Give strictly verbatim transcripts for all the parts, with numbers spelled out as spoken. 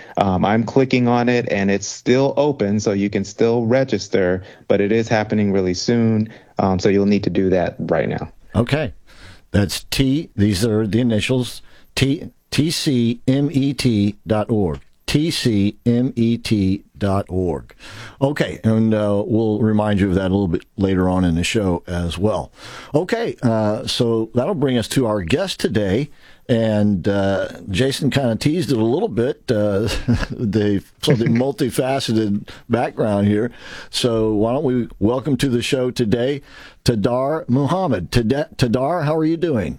Um, I'm clicking on it and it's still open, so you can still register, but it is happening really soon. Um, so you'll need to do that right now. Okay. That's T, these are the initials, T, T C M E T dot org. T C M E T dot org. Okay, and uh, we'll remind you of that a little bit later on in the show as well. Okay, uh, so that'll bring us to our guest today. And uh, Jason kind of teased it a little bit, uh, the sort of multifaceted background here. So why don't we welcome to the show today, Tadar Muhammad. Tadar, how are you doing?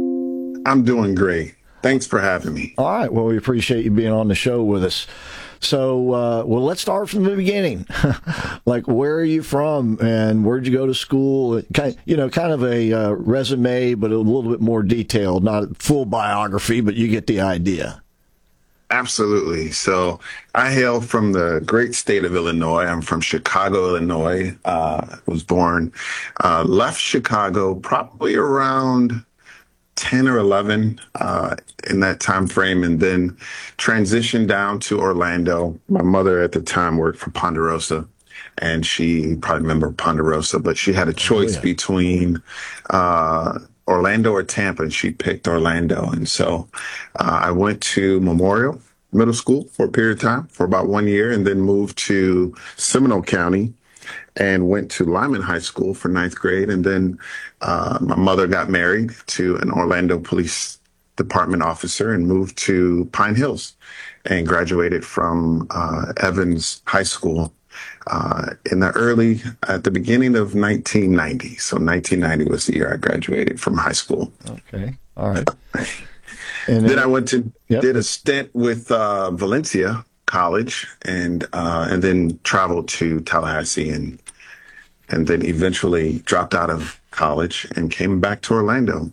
I'm doing great. Thanks for having me. All right. Well, we appreciate you being on the show with us. So, uh, well, let's start from the beginning. Like, where are you from, and where'd you go to school? Kind, you know, kind of a uh, resume, but a little bit more detailed. Not a full biography, but you get the idea. Absolutely. So, I hail from the great state of Illinois. I'm from Chicago, Illinois. Uh, was born, uh, left Chicago probably around ten or eleven uh, in that time frame, and then transitioned down to Orlando. My mother at the time worked for Ponderosa, and she probably remember Ponderosa, but she had a choice oh, yeah. between uh, Orlando or Tampa, and she picked Orlando. And so uh, I went to Memorial Middle School for a period of time, for about one year, and then moved to Seminole County and went to Lyman High School for ninth grade. And then uh, my mother got married to an Orlando Police Department officer and moved to Pine Hills and graduated from uh, Evans High School uh, in the early, at the beginning of nineteen ninety. So nineteen ninety was the year I graduated from high school. Okay. All right. And then, then I went to, yep. did a stint with uh, Valencia College, and uh, and then traveled to Tallahassee, and and then eventually dropped out of college and came back to Orlando.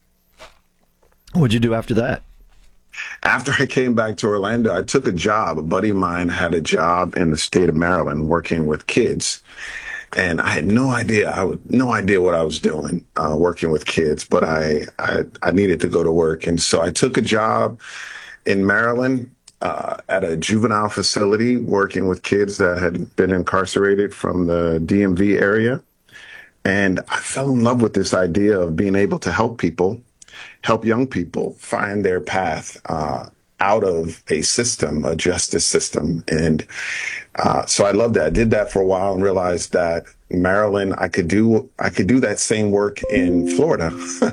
What'd you do after that? After I came back to Orlando, I took a job. A buddy of mine had a job in the state of Maryland working with kids. And I had no idea, I had no idea what I was doing, uh, working with kids, but I, I, I needed to go to work. And so I took a job in Maryland uh, at a juvenile facility working with kids that had been incarcerated from the D M V area. And I fell in love with this idea of being able to help people, help young people find their path uh, out of a system, a justice system. And uh, so I loved that. I did that for a while and realized that Maryland, I could do I could do that same work in Florida,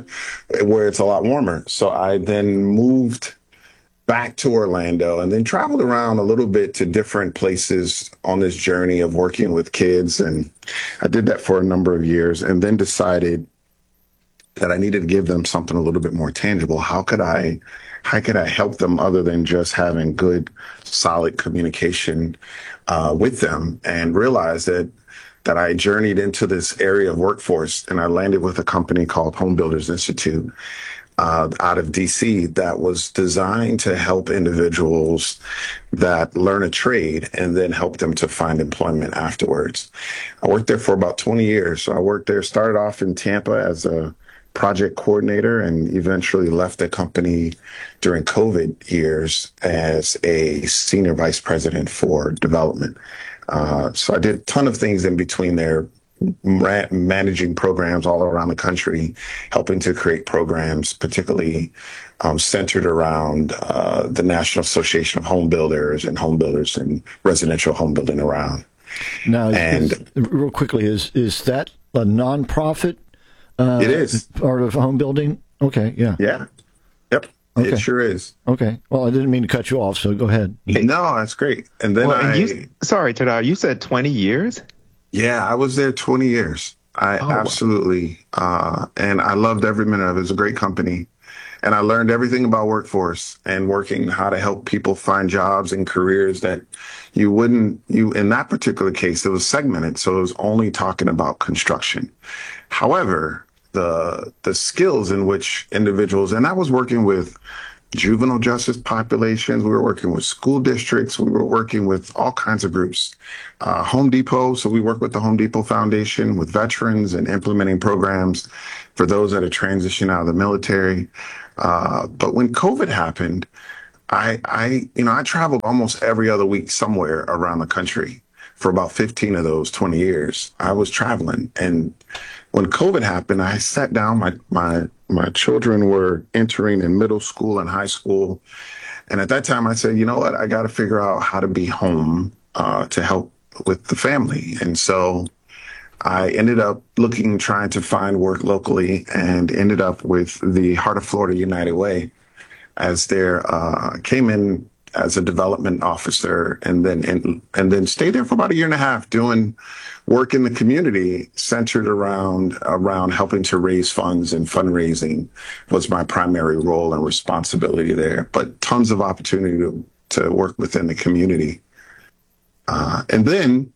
where it's a lot warmer. So I then moved back to Orlando and then traveled around a little bit to different places on this journey of working with kids. And I did that for a number of years and then decided that I needed to give them something a little bit more tangible. How could I, how could I help them other than just having good, solid communication uh, with them? And realized that that I journeyed into this area of workforce, and I landed with a company called Home Builders Institute uh, out of D C that was designed to help individuals that learn a trade and then help them to find employment afterwards. I worked there for about twenty years. So I worked there, started off in Tampa as a project coordinator and eventually left the company during COVID years as a senior vice president for development. Uh, so I did a ton of things in between there, ra- managing programs all around the country, helping to create programs, particularly um, centered around uh, the National Association of Home Builders and home builders and residential home building around. Now, and is, real quickly, is is that a nonprofit? Uh, it is part of home building. Okay, yeah, yeah, yep. Okay. It sure is. Okay. Well, I didn't mean to cut you off, so go ahead. No, that's great. And then well, I... And you, sorry, Tadar, you said twenty years? Yeah, I was there twenty years. I oh, absolutely, wow. uh, and I loved every minute of it. It was a great company. And I learned everything about workforce and working, how to help people find jobs and careers that you wouldn't, you, in that particular case, it was segmented. So it was only talking about construction. However, the the skills in which individuals, and I was working with juvenile justice populations, we were working with school districts, we were working with all kinds of groups. Uh, Home Depot, so we work with the Home Depot Foundation, with veterans and implementing programs for those that are transitioning out of the military. Uh, but when COVID happened, I, I, you know, I traveled almost every other week somewhere around the country for about fifteen of those twenty years. I was traveling. And when COVID happened, I sat down, my, my, my children were entering in middle school and high school. And at that time I said, you know what, I got to figure out how to be home uh, to help with the family. And so I ended up looking, trying to find work locally, and ended up with the Heart of Florida United Way as their, uh, came in as a development officer, and then, and, and then stayed there for about a year and a half doing work in the community centered around, around helping to raise funds, and fundraising was my primary role and responsibility there, but tons of opportunity to, to work within the community. Uh, and then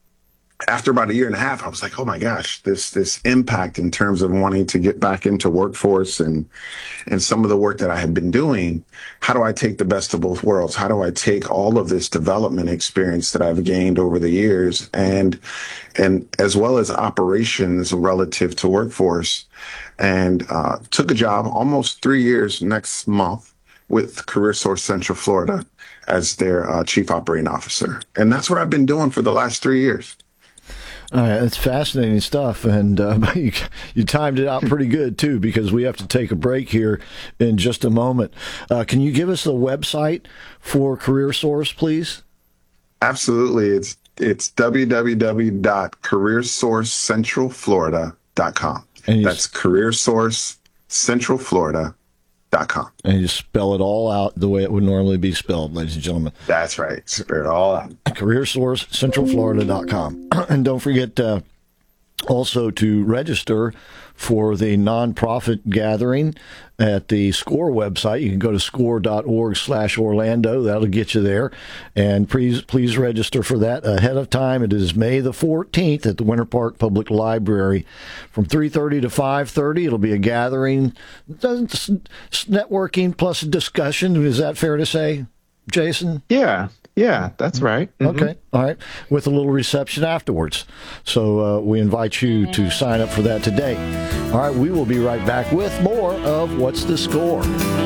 after about a year and a half, I was like, oh my gosh, this, this impact in terms of wanting to get back into workforce and, and some of the work that I had been doing. How do I take the best of both worlds? How do I take all of this development experience that I've gained over the years, and, and as well as operations relative to workforce, and, uh, took a job almost three years next month with CareerSource Central Florida as their uh, chief operating officer. And that's what I've been doing for the last three years. All right, that's fascinating stuff, and uh, you, you timed it out pretty good, too, because we have to take a break here in just a moment. Uh, can you give us the website for CareerSource, please? Absolutely. It's it's w w w dot career source central florida dot com. That's career source central florida dot com. And you spell it all out the way it would normally be spelled, ladies and gentlemen. That's right. Spell it all out. career source central florida dot com. And don't forget uh, also to register for the nonprofit gathering at the SCORE website. You can go to score.org slash Orlando. That'll get you there. And please please register for that ahead of time. It is May the fourteenth at the Winter Park Public Library from three thirty to five thirty. It'll be a gathering, networking plus a discussion. Is that fair to say, Jason? Yeah. Yeah, that's right. Mm-hmm. Okay. All right. With a little reception afterwards. So uh, we invite you to sign up for that today. All right. We will be right back with more of What's the Score?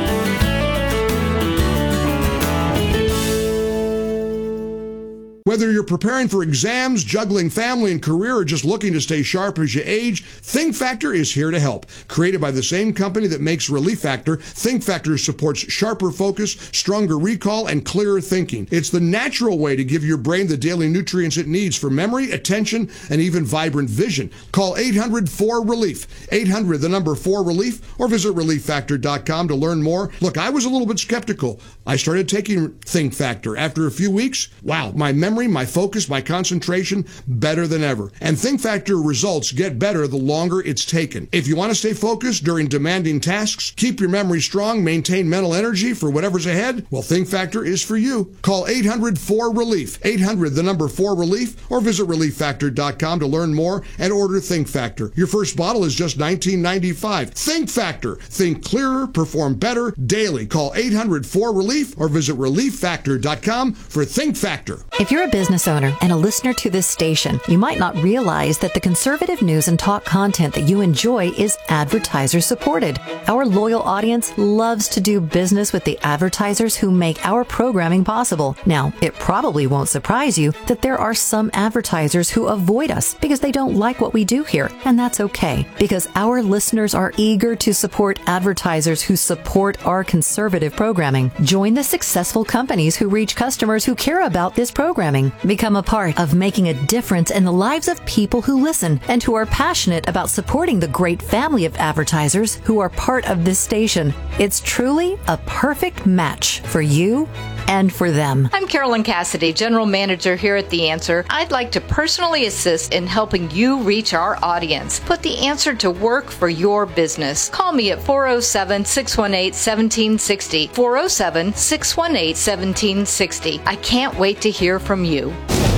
Whether you're preparing for exams, juggling family and career, or just looking to stay sharp as you age, Think Factor is here to help. Created by the same company that makes Relief Factor, Think Factor supports sharper focus, stronger recall, and clearer thinking. It's the natural way to give your brain the daily nutrients it needs for memory, attention, and even vibrant vision. Call eight hundred four relief, eight hundred the number four relief, or visit relief factor dot com to learn more. Look, I was a little bit skeptical. I started taking Think Factor. After a few weeks, wow, my memory Memory, my focus, my concentration, better than ever. And Think Factor results get better the longer it's taken. If you want to stay focused during demanding tasks, keep your memory strong, maintain mental energy for whatever's ahead, well, Think Factor is for you. Call eight hundred four relief, eight hundred the number four relief, or visit relief factor dot com to learn more and order Think Factor. Your first bottle is just nineteen ninety-five. Think Factor. Think clearer, perform better daily. Call eight hundred four relief or visit relief factor dot com for Think Factor. If you're a business owner and a listener to this station, you might not realize that the conservative news and talk content that you enjoy is advertiser supported. Our loyal audience loves to do business with the advertisers who make our programming possible. Now, it probably won't surprise you that there are some advertisers who avoid us because they don't like what we do here, and that's okay, because our listeners are eager to support advertisers who support our conservative programming. Join the successful companies who reach customers who care about this programming. Become a part of making a difference in the lives of people who listen and who are passionate about supporting the great family of advertisers who are part of this station. It's truly a perfect match for you and for them. I'm Carolyn Cassidy, General Manager here at The Answer. I'd like to personally assist in helping you reach our audience. Put The Answer to work for your business. Call me at four oh seven, six one eight, one seven six oh, four oh seven, six one eight, one seven six oh. I can't wait to hear from you.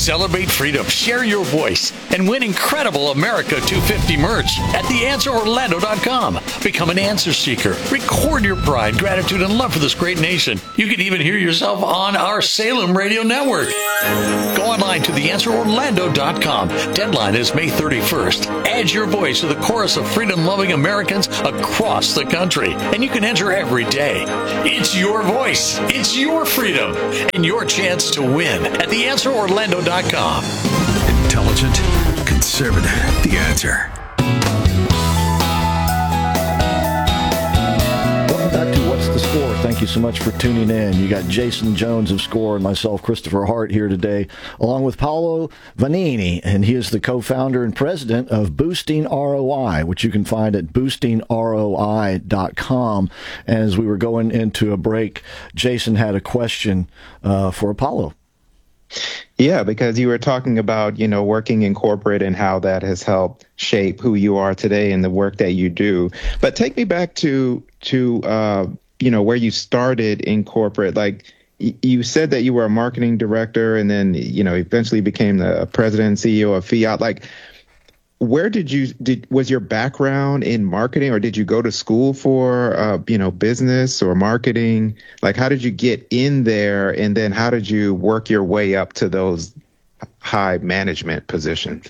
Celebrate freedom, share your voice, and win incredible America two fifty merch at the answer orlando dot com. Become an answer seeker. Record your pride, gratitude, and love for this great nation. You can even hear yourself on our Salem Radio Network. Go online to the answer orlando dot com. Deadline is May thirty-first. Add your voice to the chorus of freedom-loving Americans across the country, and you can enter every day. It's your voice, it's your freedom, and your chance to win at the answer orlando dot com. Intelligent, conservative, The Answer. Welcome back to What's the Score? Thank you so much for tuning in. You got Jason Jones of SCORE and myself, Christopher Hart, here today, along with Paolo Vanini, and he is the co-founder and president of Boosting R O I, which you can find at boosting R O I dot com. And as we were going into a break, Jason had a question uh, for Apollo. Yeah, because you were talking about, you know, working in corporate and how that has helped shape who you are today and the work that you do. But take me back to, to uh, you know, where you started in corporate. Like, y- you said that you were a marketing director and then, you know, eventually became the president and C E O of Fiat. Like, where did you, did, was your background in marketing, or did you go to school for, uh, you know, business or marketing? Like, how did you get in there? And then how did you work your way up to those high management positions?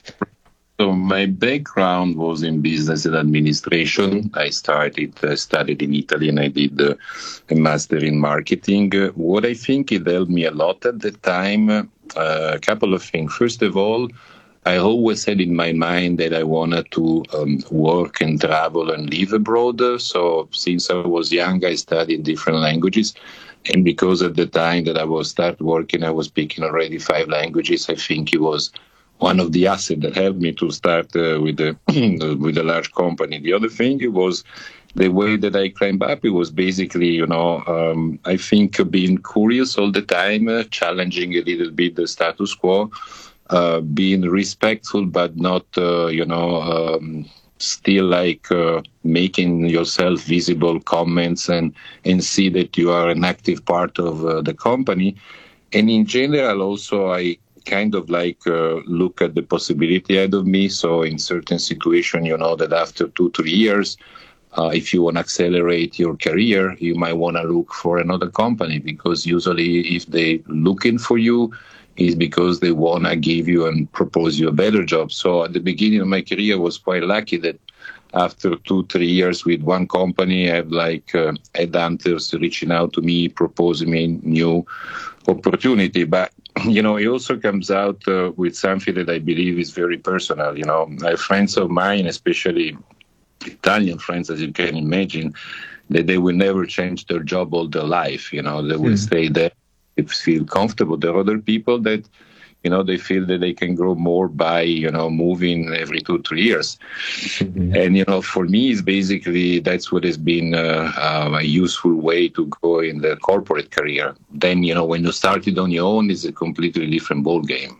So my background was in business and administration. I started, uh, studied in Italy, and I did uh, a master in marketing. Uh, what I think it helped me a lot at the time, uh, a couple of things. First of all, I always had in my mind that I wanted to um, work and travel and live abroad. So since I was young, I studied different languages. And because at the time that I was start working, I was speaking already five languages, I think it was one of the assets that helped me to start uh, with, a, with a large company. The other thing it was the way that I climbed up. It was basically, you know, um, I think being curious all the time, uh, challenging a little bit the status quo. Uh, being respectful, but not, uh, you know, um, still like uh, making yourself visible, comments, and, and see that you are an active part of uh, the company. And in general, also, I kind of like uh, look at the possibility ahead of me. So in certain situations, you know, that after two, three years, uh, if you want to accelerate your career, you might want to look for another company, because usually if they're looking for you, is because they want to give you and propose you a better job. So at the beginning of my career, I was quite lucky that after two, three years with one company, I have like uh, headhunters reaching out to me, proposing me new opportunity. But, you know, it also comes out uh, with something that I believe is very personal. You know, I have friends of mine, especially Italian friends, as you can imagine, that they will never change their job all their life. You know, they will mm. stay there. Feel comfortable. There are other people that, you know, they feel that they can grow more by, you know, moving every two, three years. Mm-hmm. And, you know, for me, it's basically, that's what has been uh, uh, a useful way to go in the corporate career. Then, you know, when you started on your own, it's a completely different ball game.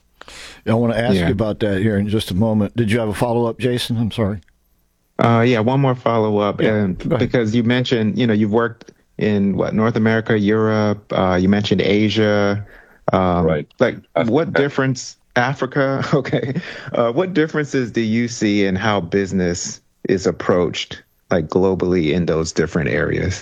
I want to ask yeah. you about that here in just a moment. Did you have a follow-up, Jason? I'm sorry. Uh, yeah, one more follow-up. Yeah, and because you mentioned, you know, you've worked in what, North America, Europe, uh, you mentioned Asia, um, right. Like Africa. What difference, Africa, okay. Uh, what differences do you see in how business is approached, like globally in those different areas?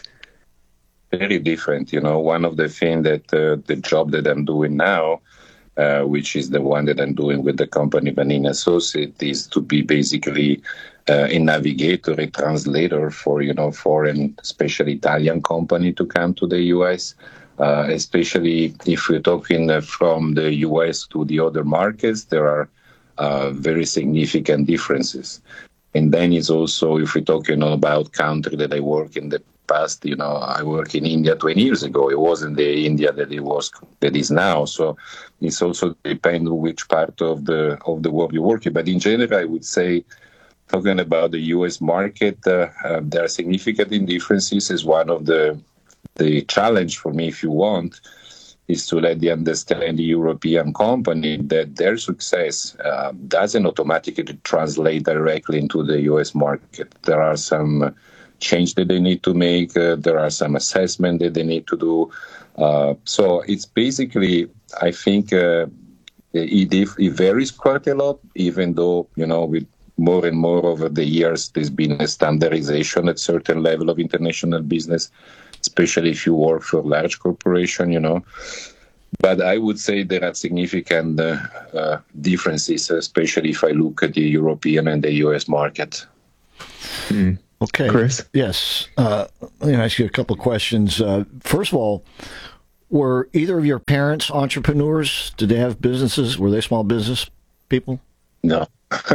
Very different. You know, one of the things that uh, the job that I'm doing now, uh, which is the one that I'm doing with the company Vanini Associates, is to be basically Uh, a navigator, a translator for, you know, foreign, especially Italian company to come to the U S, uh, especially if we're talking uh, from the U S to the other markets, there are uh, very significant differences. And then it's also, if we're talking about country that I work in the past, you know, I worked in India twenty years ago. It wasn't the India that it was, that is now. So it's also depends on which part of the, of the world you're working. But in general, I would say, talking about the U S market, uh, uh, there are significant differences. Is one of the the challenge for me, if you want, is to let the understand the European company that their success uh, doesn't automatically translate directly into the U S market. There are some change that they need to make. Uh, there are some assessment that they need to do. Uh, so it's basically, I think, uh, it, it varies quite a lot, even though, you know, with more and more over the years, there's been a standardization at certain level of international business, especially if you work for a large corporation, you know. But I would say there are significant uh, uh, differences, especially if I look at the European and the U S market. Mm. Okay. Chris? Yes. Uh, let me ask you a couple of questions. Uh, first of all, were either of your parents entrepreneurs? Did they have businesses? Were they small business people? No.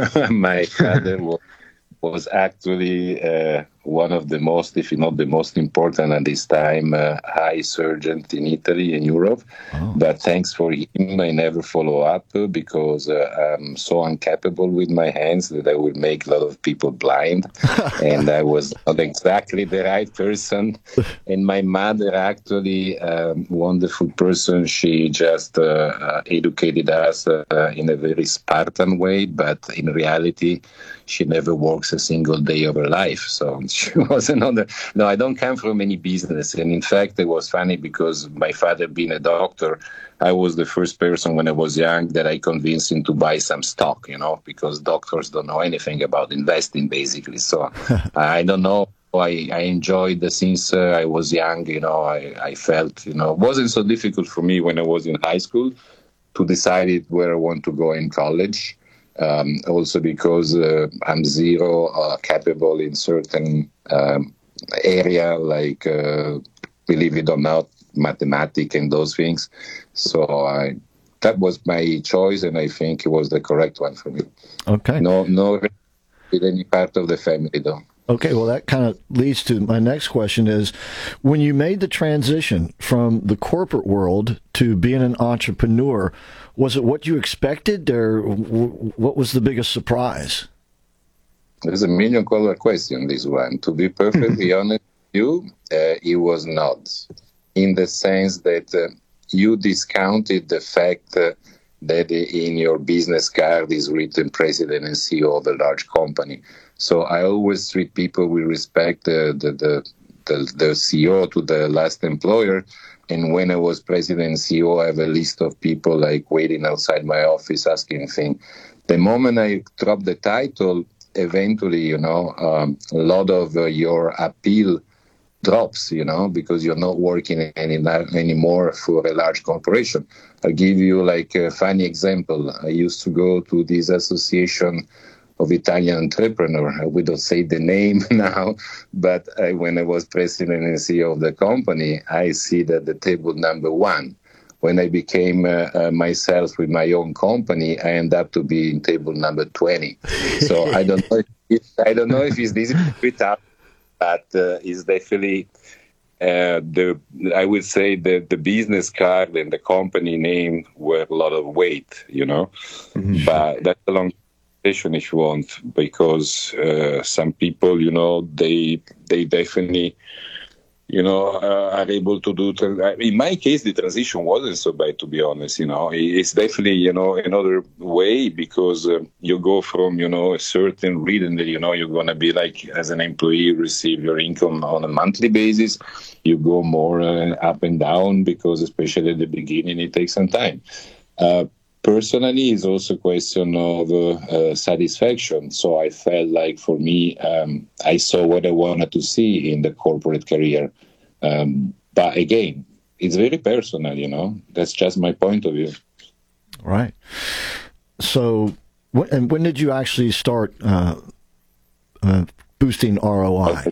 My father was, was actually uh, one of the most, if not the most important at this time, uh, high surgeon in Italy and Europe. Oh. But thanks for him, I never follow up because uh, I'm so incapable with my hands that I would make a lot of people blind. And I was not exactly the right person. And my mother actually, a um, wonderful person, she just uh, uh, educated us uh, in a very Spartan way, but in reality, she never works a single day of her life. So she was another. No, I don't come from any business. And in fact, it was funny because my father being a doctor, I was the first person when I was young that I convinced him to buy some stock, you know, because doctors don't know anything about investing, basically. So I don't know. I, I enjoyed the, since uh, I was young, you know, I, I felt, you know, it wasn't so difficult for me when I was in high school to decide where I want to go in college. Um, also because uh, I'm zero uh, capable in certain um, area, like, uh, believe it or not, mathematics and those things. So I, that was my choice, and I think it was the correct one for me. Okay. No, no, with any part of the family, though. Okay, well, that kind of leads to my next question is, when you made the transition from the corporate world to being an entrepreneur, was it what you expected, or what was the biggest surprise? There's a million dollar question, this one. To be perfectly honest with you, uh, it was not. In the sense that uh, you discounted the fact uh, that in your business card is written president and C E O of a large company. So I always treat people with respect, uh, the, the, the, the C E O to the last employer. And when I was president and C E O, I have a list of people like waiting outside my office asking things. The moment I dropped the title, eventually, you know, um, a lot of uh, your appeal drops, you know, because you're not working any, anymore for a large corporation. I'll give you like a funny example. I used to go to this association of Italian entrepreneur. We don't say the name now, but I, when I was president and C E O of the company, I see that the table number one. When I became uh, uh, myself with my own company, I end up to be in table number twenty. So I don't know. If, I don't know if it's easy to put up, but uh, it's definitely uh, the. I would say that the business card and the company name were a lot of weight, you know. Mm-hmm. But that's a long conversation if you want, because uh, some people, you know, they they definitely. You know, uh, are able to do. In my case, the transition wasn't so bad, to be honest. You know, it's definitely, you know, another way because uh, you go from, you know, a certain rhythm that, you know, you're going to be like, as an employee, receive your income on a monthly basis. You go more uh, up and down because, especially at the beginning, it takes some time. Uh, personally, it's also a question of uh, uh, satisfaction. So I felt like, for me, um, I saw what I wanted to see in the corporate career. Um, but again, it's very personal, you know. That's just my point of view. Right. So, wh- and when did you actually start uh, uh, boosting R O I?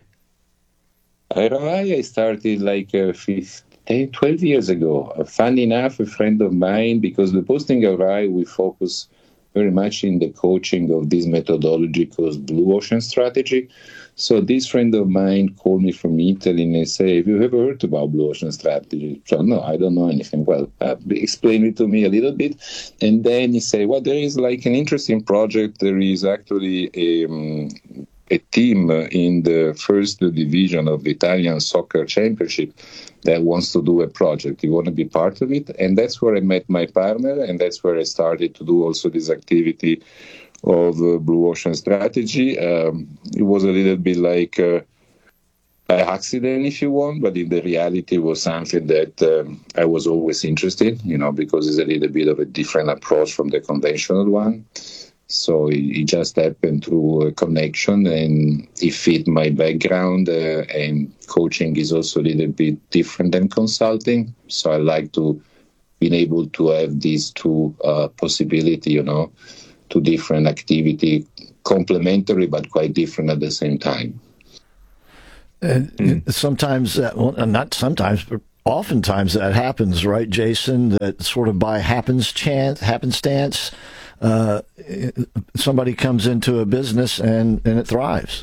R O I, I started like uh, fifteen, twelve years ago. Uh, funny enough, a friend of mine, because the Boosting R O I, we focus very much in the coaching of this methodology called Blue Ocean Strategy. So this friend of mine called me from Italy and they say, have you ever heard about Blue Ocean Strategy? So no, I don't know anything. Well, uh, explain it to me a little bit. And then he said, well, there is like an interesting project. There is actually a, um, a team in the first division of the Italian Soccer Championship that wants to do a project. You want to be part of it? And that's where I met my partner, and that's where I started to do also this activity of uh, Blue Ocean Strategy. Um, it was a little bit like uh, by accident, if you want, but in the reality it was something that um, I was always interested, you know, because it's a little bit of a different approach from the conventional one. So it, it just happened through a connection, and it fit my background, uh, and coaching is also a little bit different than consulting. So I like to be able to have these two uh, possibility, you know, two different activity, complementary but quite different at the same time. And mm. sometimes, that, well, not sometimes, but oftentimes that happens, right, Jason? That sort of by happens chance, happenstance, uh, somebody comes into a business and, and it thrives.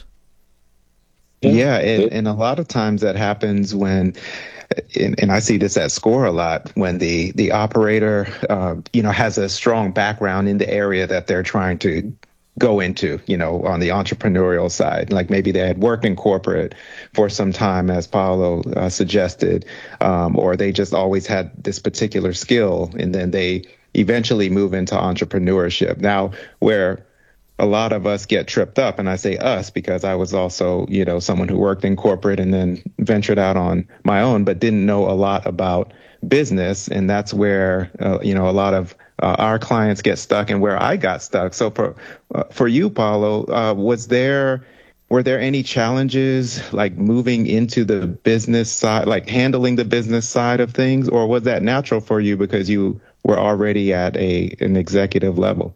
Yeah, and, and a lot of times that happens when, and, and I see this at SCORE a lot, when the the operator, uh, you know, has a strong background in the area that they're trying to go into, you know, on the entrepreneurial side. Like maybe they had worked in corporate for some time, as Paolo uh, suggested, um, or they just always had this particular skill, and then they eventually move into entrepreneurship. Now, where a lot of us get tripped up, and I say us because I was also, you know, someone who worked in corporate and then ventured out on my own, but didn't know a lot about business. And that's where, uh, you know, a lot of uh, our clients get stuck, and where I got stuck. So for, uh, for you, Paolo, uh, was there, were there any challenges like moving into the business side, like handling the business side of things, or was that natural for you because you were already at a, an executive level?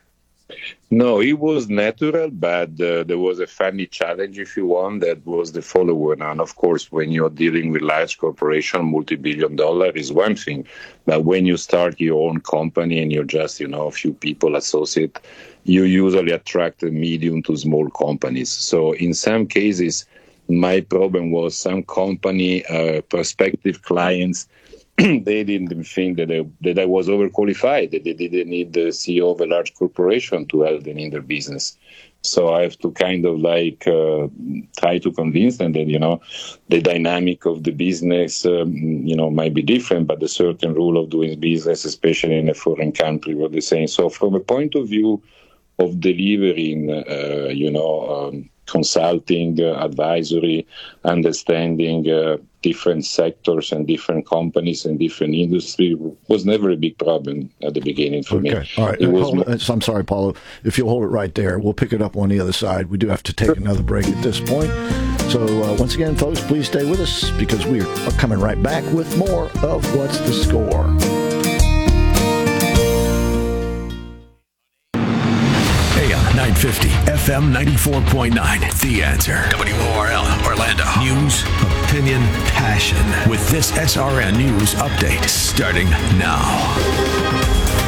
No, it was natural, but uh, there was a funny challenge, if you want, that was the following. And of course, when you're dealing with large corporation, multi-billion dollar is one thing. But when you start your own company and you're just, you know, a few people associate, you usually attract medium to small companies. So in some cases, my problem was some company, uh, prospective clients, they didn't think that I, that I was overqualified, that they didn't need the C E O of a large corporation to help them in their business. So I have to kind of like uh, try to convince them that, you know, the dynamic of the business, um, you know, might be different, but the certain rule of doing business, especially in a foreign country, were the same. So from a point of view of delivering, uh, you know, um, consulting, uh, advisory, understanding uh, different sectors and different companies and different industry was never a big problem at the beginning for okay. me. All right. It was hold, I'm sorry, Paulo. If you'll hold it right there, we'll pick it up on the other side. We do have to take another break at this point. So uh, once again, folks, please stay with us because we are coming right back with more of What's the Score? nine fifty, F M ninety-four point nine. The Answer. W O R L, Orlando. News, opinion, passion. With this S R N News update starting now.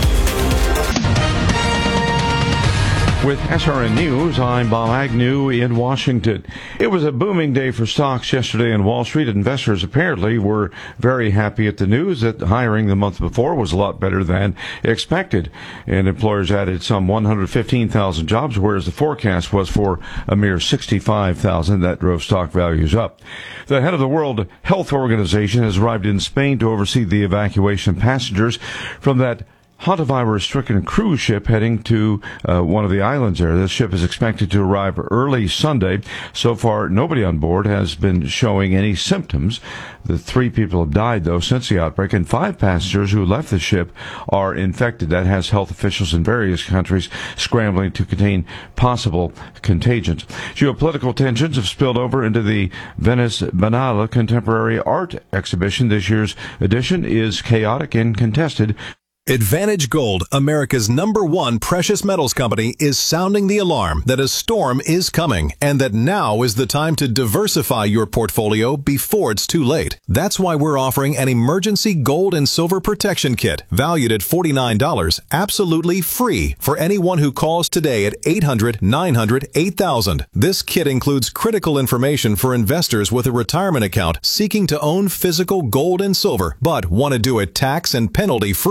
With S R N News, I'm Bob Agnew in Washington. It was a booming day for stocks yesterday on Wall Street. Investors apparently were very happy at the news that hiring the month before was a lot better than expected. And employers added some one hundred fifteen thousand jobs, whereas the forecast was for a mere sixty-five thousand. That drove stock values up. The head of the World Health Organization has arrived in Spain to oversee the evacuation of passengers from that hantavirus-stricken cruise ship heading to uh, one of the islands there. This ship is expected to arrive early Sunday. So far, nobody on board has been showing any symptoms. The three people have died, though, since the outbreak, and five passengers who left the ship are infected. That has health officials in various countries scrambling to contain possible contagions. Geopolitical tensions have spilled over into the Venice Biennale Contemporary Art Exhibition. This year's edition is chaotic and contested. Advantage Gold, America's number one precious metals company, is sounding the alarm that a storm is coming and that now is the time to diversify your portfolio before it's too late. That's why we're offering an emergency gold and silver protection kit valued at forty-nine dollars, absolutely free for anyone who calls today at eight hundred, nine hundred, eight thousand. This kit includes critical information for investors with a retirement account seeking to own physical gold and silver but want to do it tax and penalty free.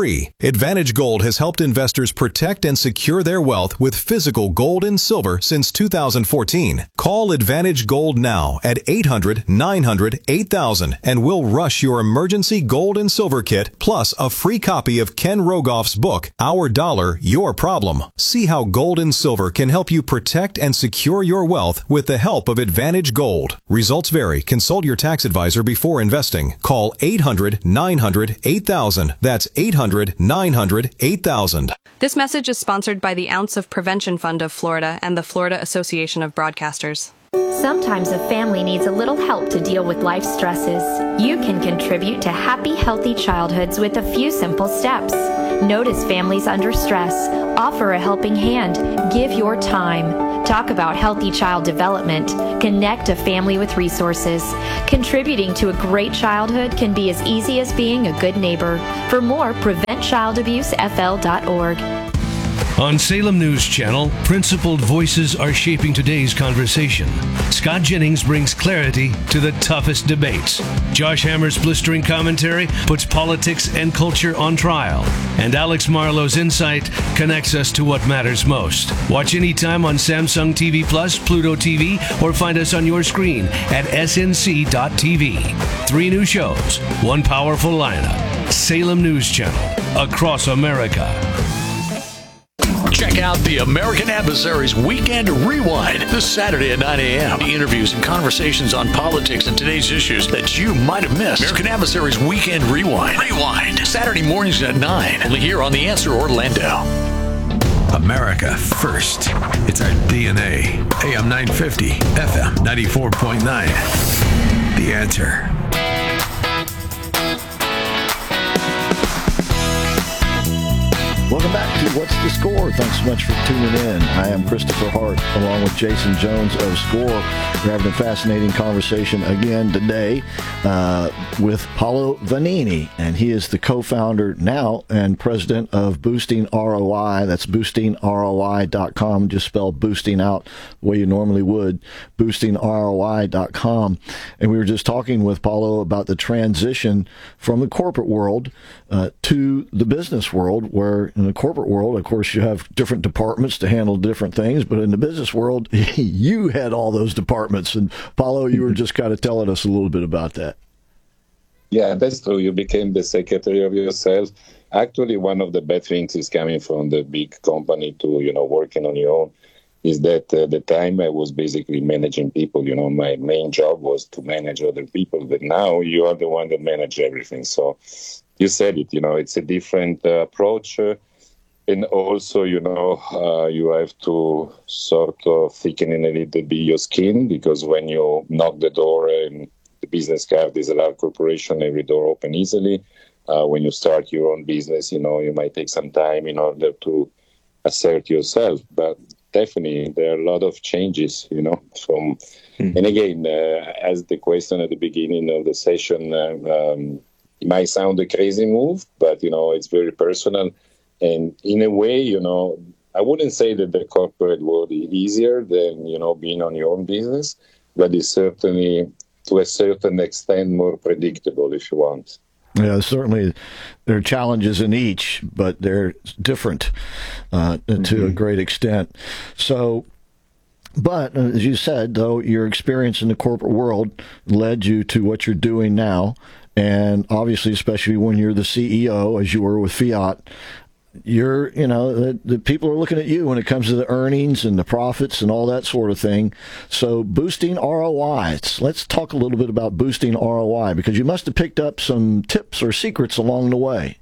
Advantage Gold has helped investors protect and secure their wealth with physical gold and silver since two thousand fourteen. Call Advantage Gold now at eight hundred, nine hundred, eight thousand and we'll rush your emergency gold and silver kit plus a free copy of Ken Rogoff's book, Our Dollar, Your Problem. See how gold and silver can help you protect and secure your wealth with the help of Advantage Gold. Results vary. Consult your tax advisor before investing. Call eight hundred, nine hundred, eight thousand. That's eight hundred, nine hundred, eight thousand. This message is sponsored by the Ounce of Prevention Fund of Florida and the Florida Association of Broadcasters. Sometimes a family needs a little help to deal with life stresses. You can contribute to happy, healthy childhoods with a few simple steps. Notice families under stress. Offer a helping hand. Give your time. Talk about healthy child development. Connect a family with resources. Contributing to a great childhood can be as easy as being a good neighbor. For more, prevent child abuse f l dot org. On Salem News Channel, principled voices are shaping today's conversation. Scott Jennings brings clarity to the toughest debates. Josh Hammer's blistering commentary puts politics and culture on trial. And Alex Marlowe's insight connects us to what matters most. Watch anytime on Samsung T V Plus, Pluto T V, or find us on your screen at S N C dot T V. Three new shows, one powerful lineup. Salem News Channel, across America. Check out the American Adversaries Weekend Rewind this Saturday at nine a.m. Interviews and conversations on politics and today's issues that you might have missed. American Adversaries Weekend Rewind. Rewind. Saturday mornings at nine. Only here on The Answer Orlando. America first. It's our D N A. A M nine fifty, F M ninety-four point nine. The Answer. Welcome back to What's the Score? Thanks so much for tuning in. I am Christopher Hart, along with Jason Jones of SCORE. We're having a fascinating conversation again today uh, with Paolo Vanini, and he is the co-founder now and president of Boosting R O I. That's boosting R O I dot com. Just spell boosting out the way you normally would, boosting R O I dot com. And we were just talking with Paolo about the transition from the corporate world uh, to the business world, where in the corporate world, of course, you have different departments to handle different things, but in the business world, you had all those departments. And Paolo, you were just kind of telling us a little bit about that. Yeah, that's true. You became the secretary of yourself. Actually, one of the bad things is coming from the big company to, you know, working on your own, is that uh, the time I was basically managing people. You know, my main job was to manage other people, but now you are the one that manage everything. So you said it, you know, it's a different uh, approach. Uh, and also, you know, uh, you have to sort of thicken in a little bit your skin, because when you knock the door and the business card is a large corporation, every door open easily. Uh, when you start your own business, you know, you might take some time in order to assert yourself. But definitely, there are a lot of changes, you know, from, mm-hmm. and again, uh, as the question at the beginning of the session, uh, um, it might sound a crazy move, but, you know, it's very personal. And in a way, you know, I wouldn't say that the corporate world is easier than, you know, being on your own business, but it's certainly, to a certain extent, more predictable, if you want. Yeah, certainly there are challenges in each, but they're different uh, mm-hmm. to a great extent. So, but as you said, though, your experience in the corporate world led you to what you're doing now. And obviously, especially when you're the C E O, as you were with Fiat, you're, you know, the, the people are looking at you when it comes to the earnings and the profits and all that sort of thing. So boosting R O I. Let's talk a little bit about boosting R O I, because you must have picked up some tips or secrets along the way.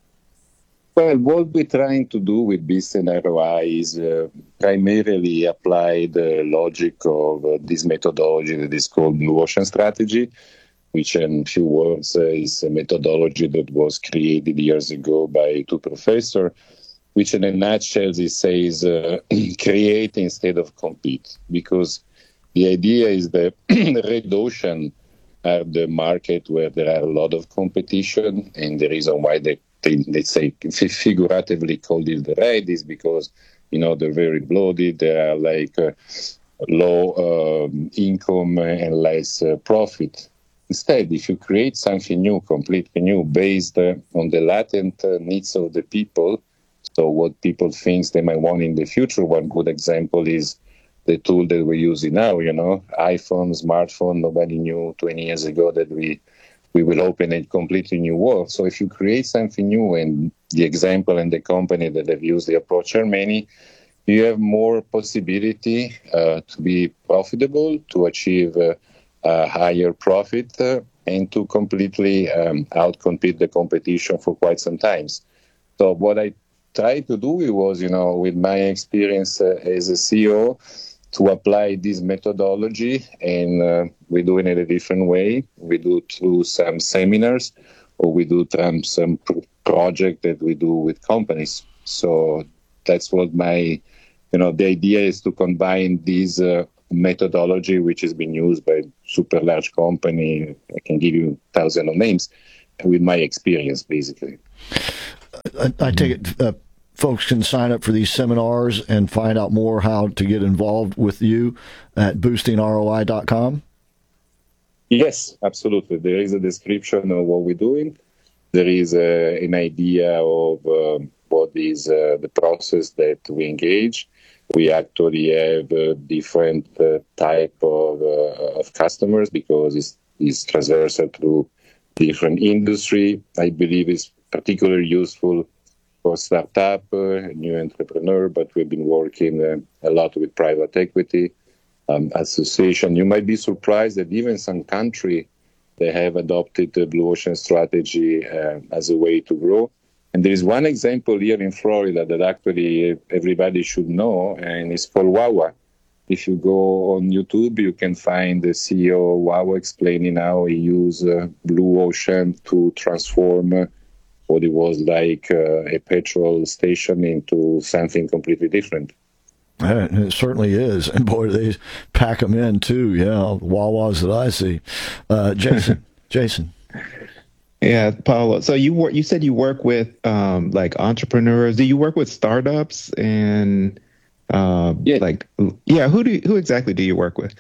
Well, what we're trying to do with boosting R O I is uh, primarily apply the logic of uh, this methodology that is called Blue Ocean Strategy, which in few words uh, is a methodology that was created years ago by two professors, which in a nutshell it says uh, create instead of compete. Because the idea is that the red ocean are the market where there are a lot of competition, and the reason why they, they, they say figuratively called it the red is because, you know, they're very bloated, they are like uh, low um, income and less uh, profit. Instead, if you create something new, completely new, based uh, on the latent uh, needs of the people, so what people think they might want in the future, one good example is the tool that we're using now, you know, iPhone, smartphone. Nobody knew twenty years ago that we we will open a completely new world. So if you create something new, and the example and the company that have used the approach are many, you have more possibility uh, to be profitable, to achieve uh, a higher profit, uh, and to completely um, outcompete the competition for quite some time. So what I tried to do was, you know, with my experience uh, as a C E O, to apply this methodology, and uh, we do it in a different way. We do through some seminars, or we do um, some pro- project that we do with companies. So that's what my, you know, the idea is to combine this uh, methodology, which has been used by super large company. I can give you thousands of names, with my experience, basically. I, I take it uh, folks can sign up for these seminars and find out more how to get involved with you at boosting R O I dot com? Yes, absolutely. There is a description of what we're doing. There is uh, an idea of uh, what is uh, the process that we engage. We actually have a different uh, type of, uh, of customers, because it's, it's transversal through different industry. I believe it's particularly useful for startup, uh, new entrepreneur, but we've been working uh, a lot with private equity um, association. You might be surprised that even some country, they have adopted the Blue Ocean strategy uh, as a way to grow. And there is one example here in Florida that actually everybody should know, and it's called Wawa. If you go on YouTube, you can find the C E O of Wawa explaining how he used uh, Blue Ocean to transform uh, what it was like uh, a petrol station into something completely different. Yeah, it certainly is. And boy, they pack them in too. Yeah, Wawas that I see. Uh, Jason, Jason. Yeah, Paulo. So you work, you said you work with um, like entrepreneurs. Do you work with startups and uh, yeah. like yeah? Who do you, who exactly do you work with?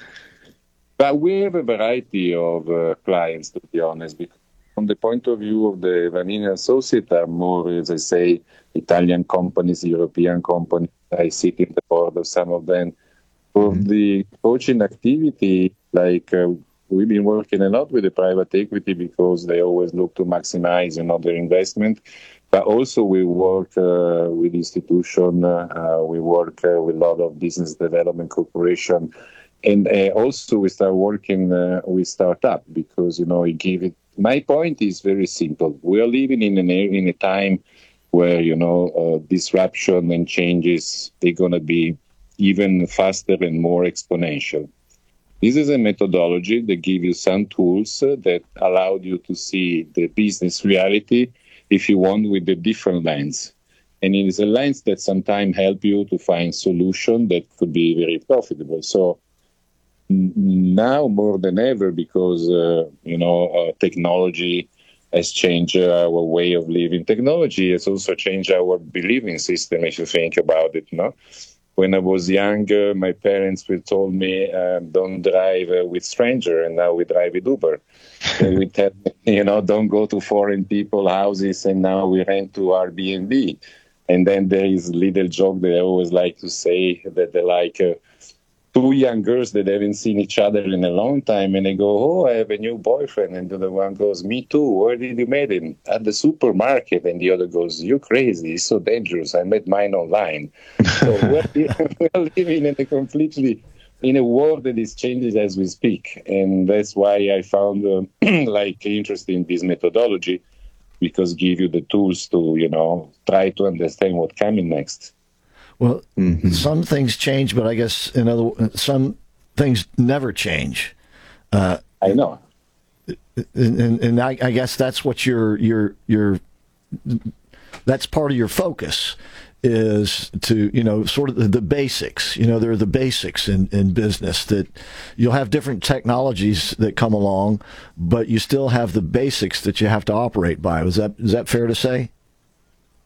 But we have a variety of uh, clients, to be honest. Because from the point of view of the Vanini Associate, are more, as I say, Italian companies, European companies. I sit in the board of some of them. For mm-hmm. the coaching activity, like uh, we've been working a lot with the private equity, because they always look to maximize, you know, their investment. But also we work uh, with institutions, uh, we work uh, with a lot of business development corporation. And uh, also we start working uh, with startup, because, you know, it give it. My point is very simple. We are living in, an, in a time where, you know, uh, disruption and changes, they're going to be even faster and more exponential. This is a methodology that gives you some tools uh, that allow you to see the business reality, if you want, with a different lens. And it is a lens that sometimes help you to find solutions that could be very profitable. So now more than ever, because, uh, you know, uh, technology has changed our way of living. Technology has also changed our believing system, if you think about it, no? When I was younger, my parents would told me, uh, don't drive uh, with stranger, and now we drive with Uber. They would tell me, you know, don't go to foreign people houses, and now we rent to Airbnb. And then there is a little joke that I always like to say, that they're like uh, two young girls that haven't seen each other in a long time, and they go, oh, I have a new boyfriend. And the other one goes, me too. Where did you meet him? At the supermarket. And the other goes, you're crazy. It's so dangerous. I met mine online. So we're, we're living in a completely, in a world that is changing as we speak. And that's why I found uh, like interesting this methodology, because give you the tools to, you know, try to understand what's coming next. Well, mm-hmm. some things change, but I guess in other some things never change. Uh, I know, and, and I, I guess that's what your your your that's part of your focus is to, you know, sort of the, the basics. You know, there are the basics in, in business that you'll have different technologies that come along, but you still have the basics that you have to operate by. Is that is that fair to say?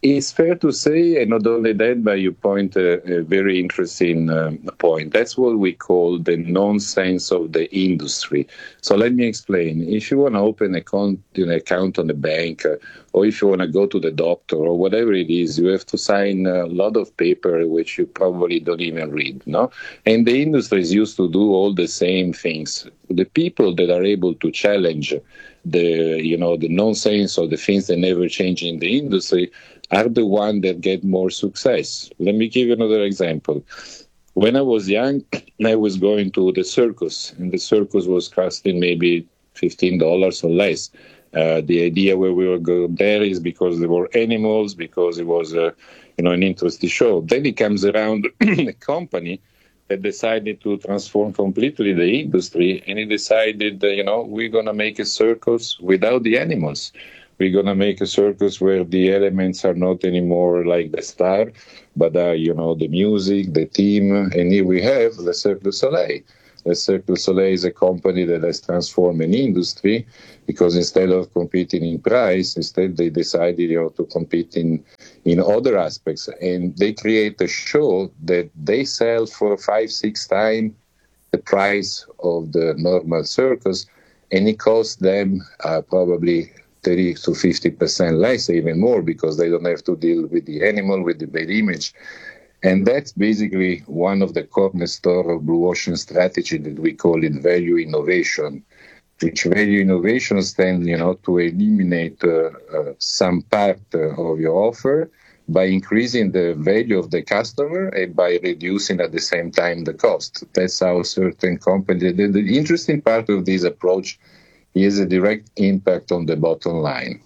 It's fair to say, and not only that, but you point a, a very interesting um, point. That's what we call the nonsense of the industry. So let me explain. If you want to open account, an account on the bank, uh, or if you want to go to the doctor, or whatever it is, you have to sign a lot of paper which you probably don't even read, no? And the industry is used to do all the same things. The people that are able to challenge the, you know, the nonsense or the things that never change in the industry are the ones that get more success. Let me give you another example. When I was young, I was going to the circus, and the circus was costing maybe fifteen dollars or less. Uh, the idea where we were going there is because there were animals, because it was a, you know, an interesting show. Then it comes around a company that decided to transform completely the industry, and it decided that, you know, we're going to make a circus without the animals. We're going to make a circus where the elements are not anymore like the star, but, uh, you know, the music, the theme. And here we have the Cirque du Soleil. The Cirque du Soleil is a company that has transformed an industry because instead of competing in price, instead they decided, you know, to compete in, in other aspects. And they create a show that they sell for five, six times the price of the normal circus. And it costs them uh, probably thirty to fifty percent less, even more, because they don't have to deal with the animal, with the bad image. And that's basically one of the cornerstones of Blue Ocean strategy that we call it value innovation, which value innovation stands, you know, to eliminate uh, uh, some part uh, of your offer by increasing the value of the customer and by reducing at the same time the cost. That's how certain companies, the, the interesting part of this approach is a direct impact on the bottom line.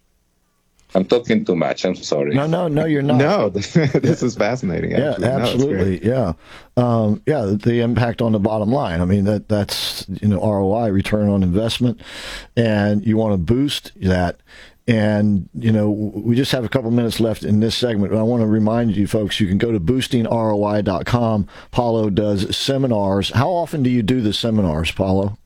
I'm talking too much. I'm sorry. No, no, no, you're not. No, this is fascinating. Actually. Yeah, absolutely. No, yeah, um, yeah. The impact on the bottom line. I mean, that that's you know R O I, return on investment, and you want to boost that. And, you know, we just have a couple minutes left in this segment, but I want to remind you folks, you can go to boosting R O I dot com. Paulo does seminars. How often do you do the seminars, Paulo?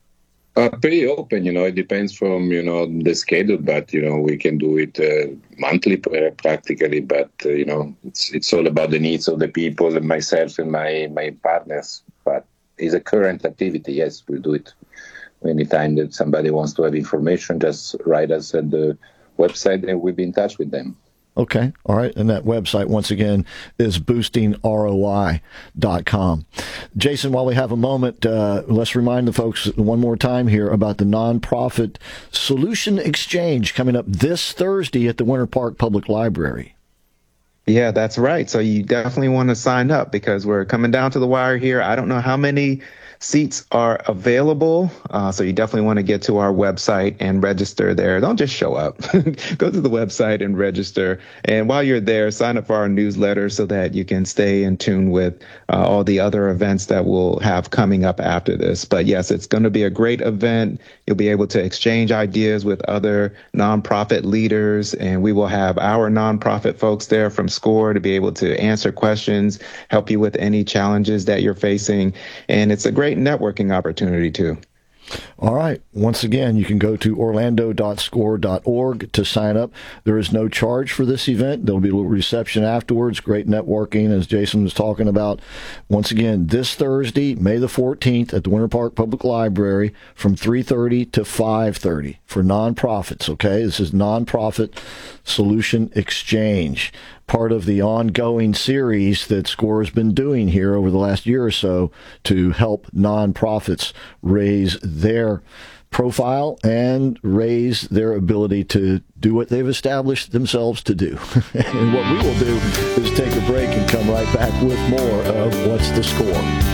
Uh, pretty open, you know, it depends from, you know, the schedule, but, you know, we can do it uh, monthly practically, but, uh, you know, it's it's all about the needs of the people and myself and my, my partners. But it's a current activity, yes, we'll do it. Anytime that somebody wants to have information, just write us at the website and we'll be in touch with them. Okay. All right. And that website, once again, is boosting R O I dot com. Jason, while we have a moment, uh, let's remind the folks one more time here about the nonprofit Solution Exchange coming up this Thursday at the Winter Park Public Library. Yeah, that's right. So you definitely want to sign up because we're coming down to the wire here. I don't know how many seats are available, uh, so you definitely want to get to our website and register there. Don't just show up. Go to the website and register. And while you're there, sign up for our newsletter so that you can stay in tune with uh, all the other events that we'll have coming up after this. But yes, it's going to be a great event. You'll be able to exchange ideas with other nonprofit leaders, and we will have our nonprofit folks there from SCORE to be able to answer questions, help you with any challenges that you're facing. And it's a great networking opportunity too. All right. Once again, you can go to orlando dot score dot org to sign up. There is no charge for this event. There'll be a little reception afterwards. Great networking, as Jason was talking about. Once again, this Thursday, May the fourteenth, at the Winter Park Public Library from three thirty to five thirty for nonprofits, okay? This is Nonprofit Solution Exchange, part of the ongoing series that SCORE has been doing here over the last year or so to help nonprofits raise their profile and raise their ability to do what they've established themselves to do. And what we will do is take a break and come right back with more of What's the Score?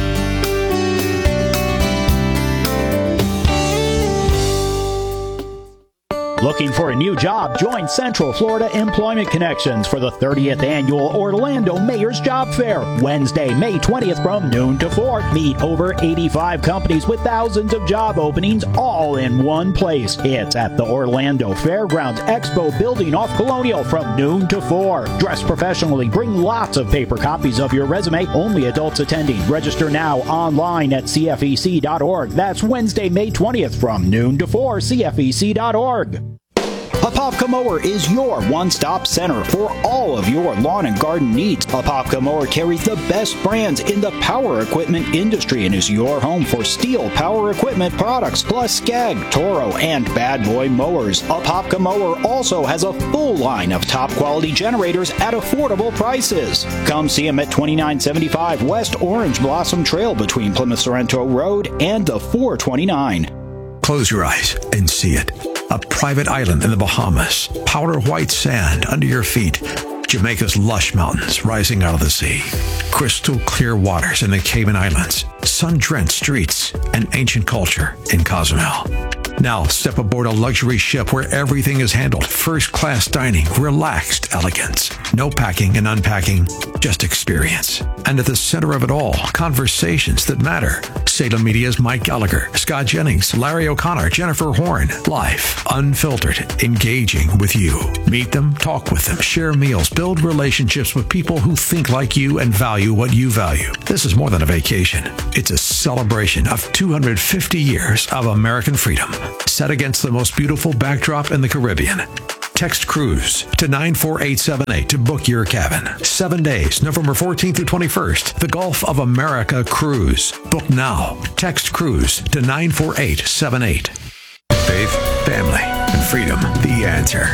Looking for a new job? Join Central Florida Employment Connections for the thirtieth Annual Orlando Mayor's Job Fair, Wednesday, May twentieth from noon to four. Meet over eighty-five companies with thousands of job openings all in one place. It's at the Orlando Fairgrounds Expo Building off Colonial from noon to four. Dress professionally. Bring lots of paper copies of your resume. Only adults attending. Register now online at C F E C dot org. That's Wednesday, May twentieth from noon to four, C F E C dot org. Apopka Mower is your one-stop center for all of your lawn and garden needs. Apopka Mower carries the best brands in the power equipment industry and is your home for Steel power equipment products, plus Skag, Toro, and Bad Boy mowers. Apopka Mower also has a full line of top-quality generators at affordable prices. Come see them at twenty-nine seventy-five West Orange Blossom Trail between Plymouth Sorrento Road and the four twenty-nine. Close your eyes and see it. A private island in the Bahamas, powder white sand under your feet, Jamaica's lush mountains rising out of the sea, crystal clear waters in the Cayman Islands, sun-drenched streets, and ancient culture in Cozumel. Now step aboard a luxury ship where everything is handled. First-class dining, relaxed elegance. No packing and unpacking, just experience. And at the center of it all, conversations that matter. Salem Media's Mike Gallagher, Scott Jennings, Larry O'Connor, Jennifer Horn. Life, unfiltered, engaging with you. Meet them, talk with them, share meals, build relationships with people who think like you and value what you value. This is more than a vacation. It's a celebration of two hundred fifty years of American freedom, set against the most beautiful backdrop in the Caribbean. Text Cruise to nine four eight seven eight to book your cabin. Seven days, November fourteenth through twenty-first. The Gulf of America Cruise. Book now. Text Cruise to nine four eight seven eight. Faith, family, and freedom. The answer.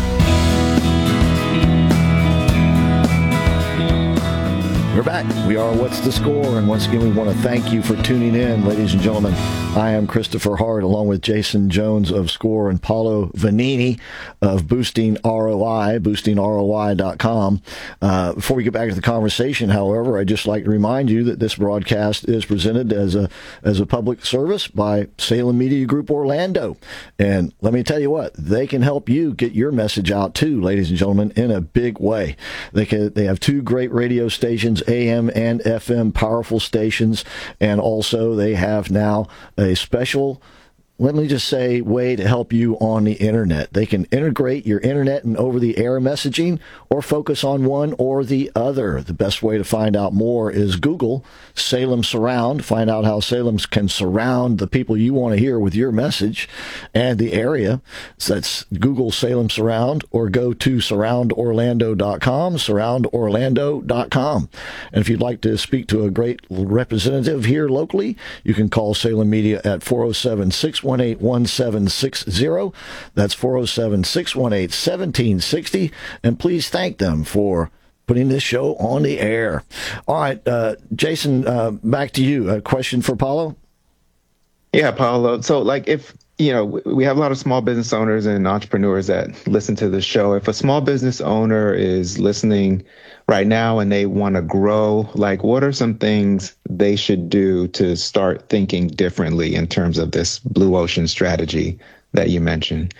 We're back. We are What's the Score? And once again, we want to thank you for tuning in, ladies and gentlemen. I am Christopher Hart, along with Jason Jones of Score and Paolo Vanini of Boosting R O I, boosting R O I dot com. Uh, before we get back to the conversation, however, I'd just like to remind you that this broadcast is presented as a as a public service by Salem Media Group Orlando. And let me tell you what, they can help you get your message out too, ladies and gentlemen, in a big way. They can, they have two great radio stations, A M and F M, powerful stations, and also they have now a special, let me just say, way to help you on the internet. They can integrate your internet and over-the-air messaging or focus on one or the other. The best way to find out more is Google Salem Surround. Find out how Salem can surround the people you want to hear with your message and the area. So that's Google Salem Surround, or go to surround orlando dot com, surround orlando dot com. And if you'd like to speak to a great representative here locally, you can call Salem Media at four oh seven, six one eight, one seven six zero. That's four oh seven, six one eight, one seven six zero. And please thank them for putting this show on the air. All right, uh, Jason, uh, back to you. A question for Paolo? Yeah, Paolo. So, like, if, you know, we have a lot of small business owners and entrepreneurs that listen to the show. If a small business owner is listening right now and they want to grow, like, what are some things they should do to start thinking differently in terms of this blue ocean strategy that you mentioned?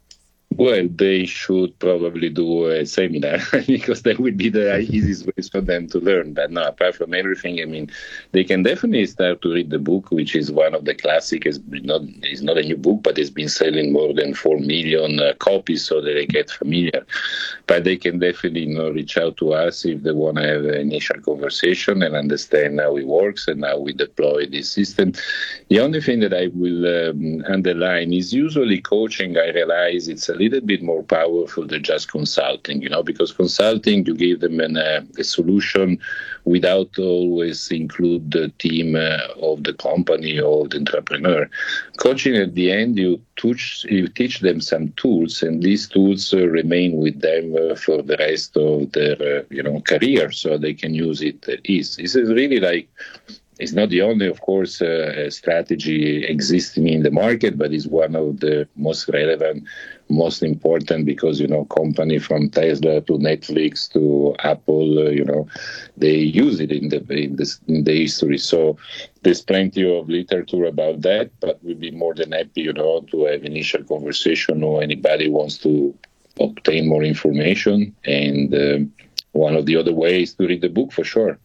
Well, they should probably do a seminar because that would be the easiest way for them to learn. But no, apart from everything, I mean, they can definitely start to read the book, which is one of the classic. It's not, it's not a new book, but it's been selling more than four million uh, copies, so that they get familiar. But they can definitely, you know, reach out to us if they want to have an initial conversation and understand how it works and how we deploy this system. The only thing that I will um, underline is usually coaching, I realize it's a little bit more powerful than just consulting, you know, because consulting, you give them an, uh, a solution without always include the team uh, of the company or the entrepreneur. Coaching, at the end, you teach, you teach them some tools, and these tools uh, remain with them uh, for the rest of their, uh, you know, career, so they can use it at ease. This is really like, it's not the only, of course, uh, strategy existing in the market, but it's one of the most relevant, most important, because, you know, company from Tesla to Netflix to Apple, uh, you know, they use it in the in, this, in the history. So there's plenty of literature about that, but we'd be more than happy, you know, to have initial conversation, or anybody wants to obtain more information. And uh, one of the other ways to read the book, for sure.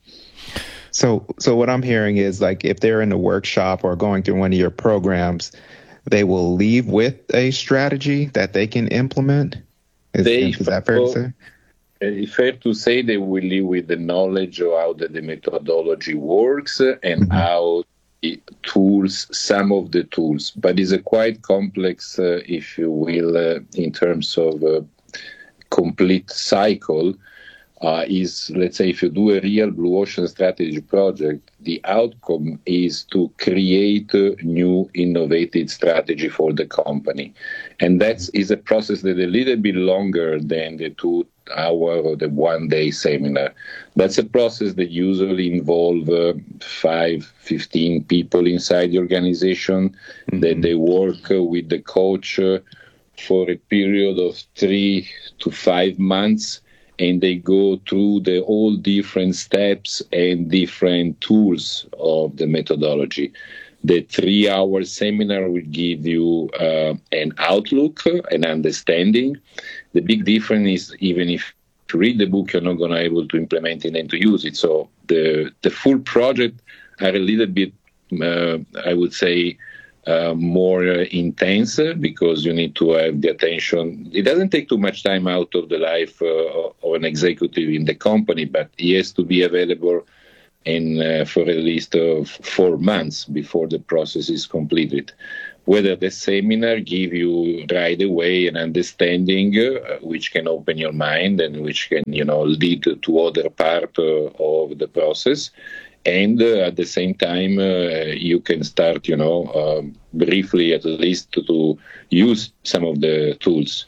So, so what I'm hearing is, like, if they're in a workshop or going through one of your programs, they will leave with a strategy that they can implement. Is, they, is that fair to say? It's fair to say they will leave with the knowledge of how the, the methodology works and mm-hmm. how tools, some of the tools, but it's a quite complex, uh, if you will, uh, in terms of uh, complete cycle. Uh, is, let's say, if you do a real blue ocean strategy project, the outcome is to create a new innovative strategy for the company. And that is a process that is a little bit longer than the two hour or the one day seminar. That's a process that usually involve uh, five, fifteen people inside the organization, mm-hmm. that they work uh, with the coach uh, for a period of three to five months. And they go through the all different steps and different tools of the methodology. The three-hour seminar will give you uh, an outlook, an understanding. The big difference is even if you read the book, you're not going to be able to implement it and to use it. So the the full project are a little bit, uh, I would say, Uh, more uh, intense uh, because you need to have the attention. It doesn't take too much time out of the life uh, of an executive in the company, but he has to be available in uh, for at least uh, four months before the process is completed. Whether the seminar give you right away an understanding uh, which can open your mind and which can, you know, lead to other part uh, of the process. And uh, at the same time, uh, you can start, you know, um, briefly at least to, to use some of the tools.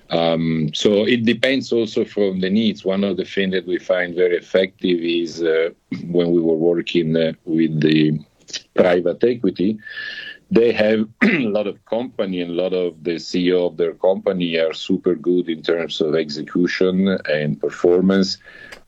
Um, so it depends also from the needs. One of the things that we find very effective is uh, when we were working uh, with the private equity, they have a lot of company and a lot of the C E O of their company are super good in terms of execution and performance.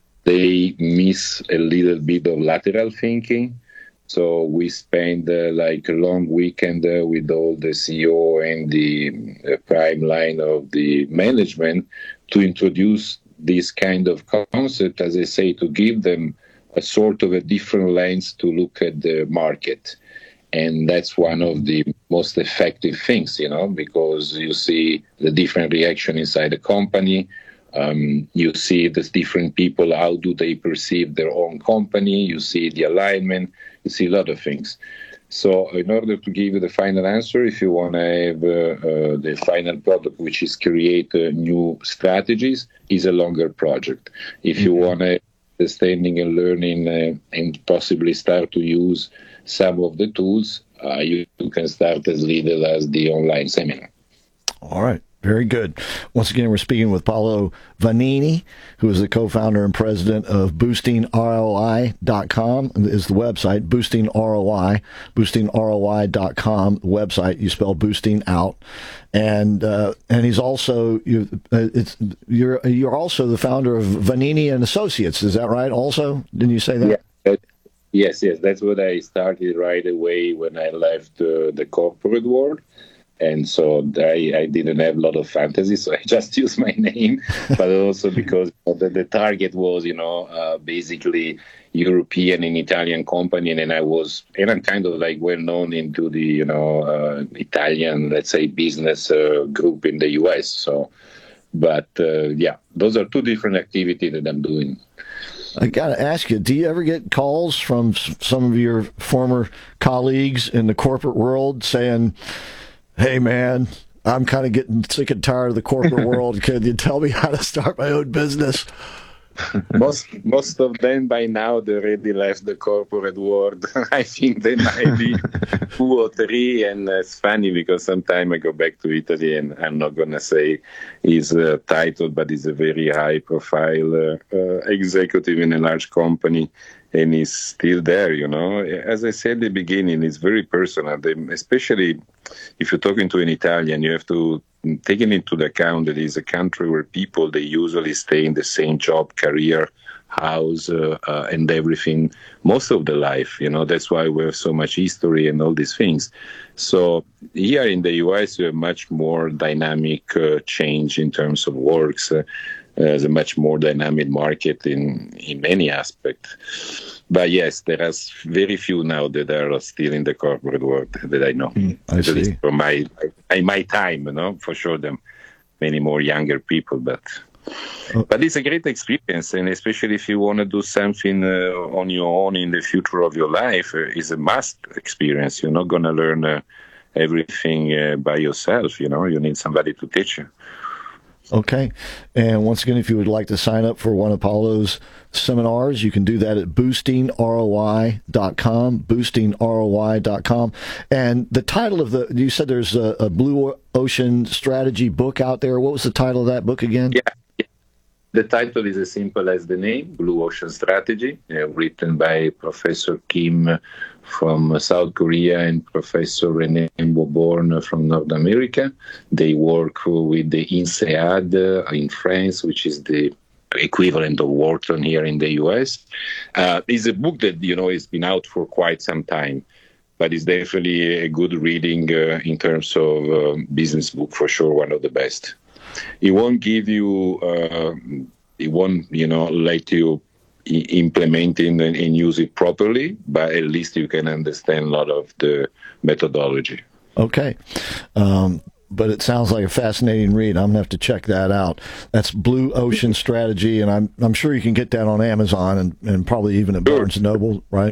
They miss a little bit of lateral thinking. So we spend uh, like a long weekend uh, with all the C E O and the uh, prime line of the management to introduce this kind of concept, as I say, to give them a sort of a different lens to look at the market. And that's one of the most effective things, you know, because you see the different reaction inside the company. Um, you see the different people, how do they perceive their own company? You see the alignment, you see a lot of things. So in order to give you the final answer, if you want to have uh, uh, the final product, which is create uh, new strategies, is a longer project. If mm-hmm. you want to understanding and learning uh, and possibly start to use some of the tools, uh, you, you can start as little as the online seminar. All right. Very good. Once again, we're speaking with Paolo Vanini, who is the co-founder and president of boosting R O I dot com is the website, boosting R O I, boosting R O I dot com, the website. You spell boosting out. And uh, and he's also you uh, it's you're you're also the founder of Vanini and Associates, is that right? Also, didn't you say that? Yeah. Yes, yes. That's what I started right away when I left uh, the corporate world. And so I, I didn't have a lot of fantasy, so I just used my name, but also because the, the target was, you know, uh, basically European and Italian company, and I was, and I'm kind of like well known into the, you know, uh, Italian, let's say, business uh, group in the U S. So, but uh, yeah, those are two different activities that I'm doing. I got to ask you, do you ever get calls from some of your former colleagues in the corporate world saying, hey, man, I'm kind of getting sick and tired of the corporate world. Can you tell me how to start my own business? most most of them by now they already left the corporate world. I think they might be two or three, and it's funny because sometimes I go back to Italy and I'm not gonna say he's a title, but he's a very high profile uh, uh, executive in a large company, and he's still there. You know, as I said at the beginning, it's very personal. They, especially if you're talking to an Italian, you have to take into account that it's a country where people, they usually stay in the same job, career, house, uh, uh, and everything most of the life. You know, that's why we have so much history and all these things. So here in the U S, you have much more dynamic uh, change in terms of works. Uh, there's a much more dynamic market in, in many aspects. But yes, there are very few now that are still in the corporate world that I know. Mm, I see. From my, my my time, you know, for sure, there are many more younger people, but But it's a great experience, and especially if you want to do something uh, on your own in the future of your life, uh, it's a must experience. You're not going to learn uh, everything uh, by yourself. You know, you need somebody to teach you. Okay. And once again, if you would like to sign up for one of Paulo's seminars, you can do that at boosting R O I dot com, boosting R O I dot com. And the title of the, you said there's a, a Blue Ocean Strategy book out there. What was the title of that book again? Yeah. The title is as simple as the name, Blue Ocean Strategy, uh, written by Professor Kim from South Korea and Professor René Beauborn from North America. They work with the INSEAD uh, in France, which is the equivalent of Wharton here in the U S. Uh, it's a book that, you know, has been out for quite some time, but it's definitely a good reading uh, in terms of uh, business book, for sure, one of the best. It won't give you, uh, it won't, you know, let you I- implement it and, and use it properly, but at least you can understand a lot of the methodology. Okay. Um, but it sounds like a fascinating read. I'm going to have to check that out. That's Blue Ocean Strategy, and I'm I'm sure you can get that on Amazon and, and probably even at Barnes and Noble, right?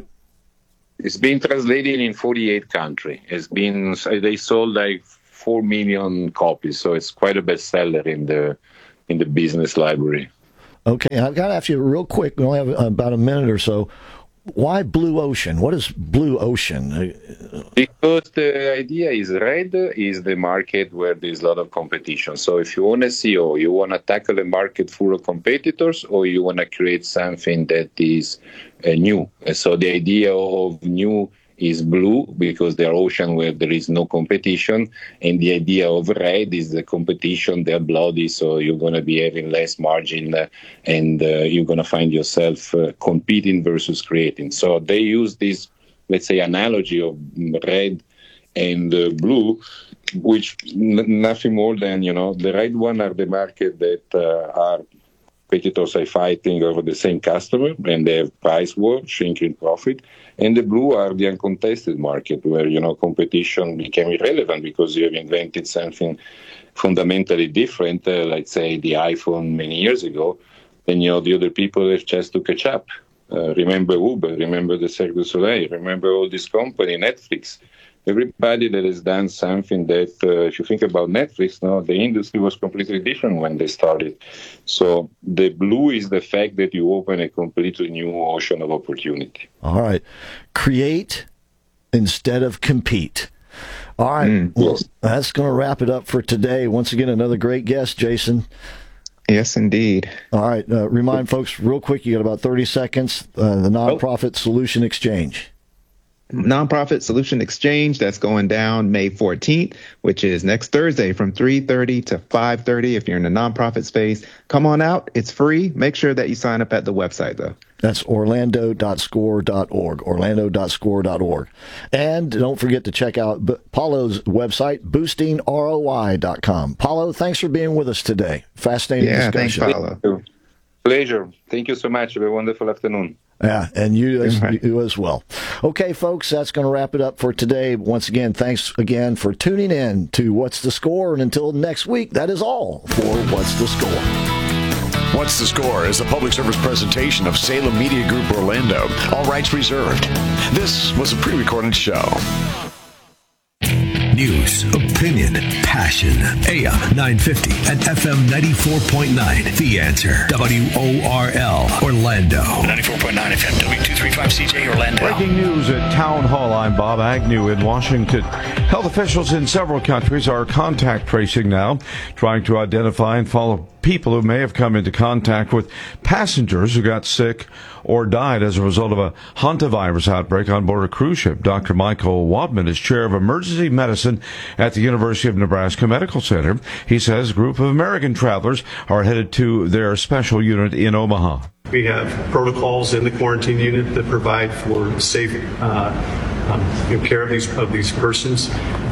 It's been translated in forty-eight countries. It's been, they sold like four million copies, so it's quite a bestseller in the in the business library. Okay, I've got to ask you real quick. We only have about a minute or so. Why Blue Ocean? What is Blue Ocean? Because the idea is red is the market where there's a lot of competition. So if you want a C E O, you want to tackle a market full of competitors, or you want to create something that is uh, new. So the idea of new is blue because they're ocean where there is no competition, and the idea of red is the competition, they're bloody, so you're going to be having less margin uh, and uh, you're going to find yourself uh, competing versus creating. So they use this, let's say, analogy of red and uh, blue, which n- nothing more than, you know, the red one are the market that uh, are competitors are fighting over the same customer and they have price war, shrinking profit. And the blue are the uncontested market where, you know, competition became irrelevant because you have invented something fundamentally different, uh, let's say the iPhone many years ago, then, you know, the other people have just to catch up. Uh, remember Uber, remember the Cirque du Soleil, remember all this company, Netflix. Everybody that has done something that, uh, if you think about Netflix, no, the industry was completely different when they started. So the blue is the fact that you open a completely new ocean of opportunity. All right. Create instead of compete. All right. Mm, well, yes. That's going to wrap it up for today. Once again, another great guest, Jason. Yes, indeed. All right. Uh, remind folks real quick, you got about thirty seconds, uh, the Nonprofit oh. Solution Exchange. Nonprofit Solution Exchange, that's going down May fourteenth, which is next Thursday from three thirty to five thirty. If you're in the nonprofit space, come on out. It's free. Make sure that you sign up at the website, though. That's orlando dot score dot org, orlando dot score dot org. And don't forget to check out Paulo's website, boosting R O I dot com. Paulo, thanks for being with us today. Fascinating yeah, discussion. Thanks, Paulo. Pleasure. Thank you so much. Have a wonderful afternoon. Yeah, and you as, you as well. Okay, folks, that's going to wrap it up for today. Once again, thanks again for tuning in to What's the Score? And until next week, that is all for What's the Score? What's the Score is a public service presentation of Salem Media Group Orlando. All rights reserved. This was a pre-recorded show. News, opinion, passion. A M nine fifty and F M ninety-four point nine. The Answer. W O R L, Orlando. ninety-four point nine F M, W two thirty-five C J, Orlando. Breaking news at Town Hall. I'm Bob Agnew in Washington. Health officials in several countries are contact tracing now, trying to identify and follow people who may have come into contact with passengers who got sick or died as a result of a hantavirus outbreak on board a cruise ship. Doctor Michael Wadman is chair of emergency medicine at the University of Nebraska Medical Center. He says a group of American travelers are headed to their special unit in Omaha. We have protocols in the quarantine unit that provide for safe uh, um, care of these of these persons.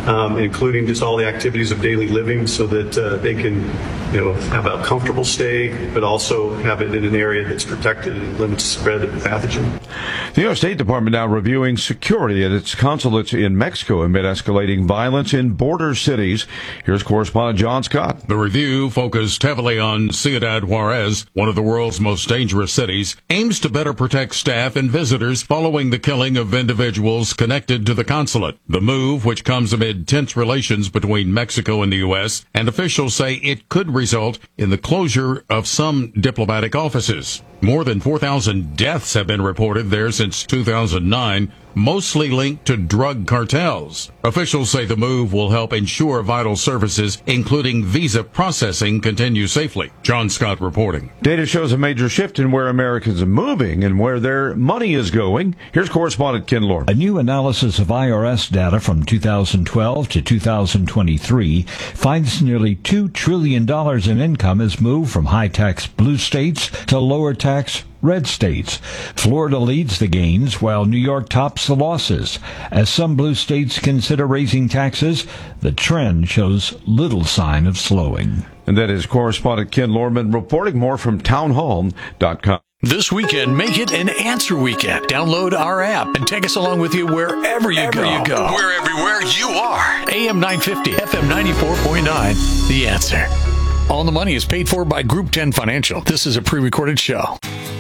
um, including just all the activities of daily living so that uh, they can, you know, have a comfortable stay, but also have it in an area that's protected and limits the spread of the pathogen. The U S State Department now reviewing security at its consulates in Mexico amid escalating violence in border cities. Here's correspondent John Scott. The review focused heavily on Ciudad Juarez, one of the world's most dangerous cities, aims to better protect staff and visitors following the killing of individuals connected to the consulate. The move, which comes amid tense relations between Mexico and the U S, and officials say it could result in the closure of some diplomatic offices. More than four thousand deaths have been reported there since two thousand nine, mostly linked to drug cartels. Officials say the move will help ensure vital services, including visa processing, continue safely. John Scott reporting. Data shows a major shift in where Americans are moving and where their money is going. Here's correspondent Ken Lorman. A new analysis of I R S data from two thousand twelve to two thousand twenty-three finds nearly two trillion dollars in income has moved from high-tax blue states to lower-tax red states. Florida leads the gains, while New York tops the losses. As some blue states consider raising taxes, the trend shows little sign of slowing. And that is correspondent Ken Lorman reporting. More from townhall dot com. This weekend, make it an Answer Weekend. Download our app and take us along with you wherever you Wherever go. you go. We're everywhere you are. A M nine fifty, F M ninety-four point nine, The Answer. On the Money is paid for by Group ten Financial. This is a pre-recorded show.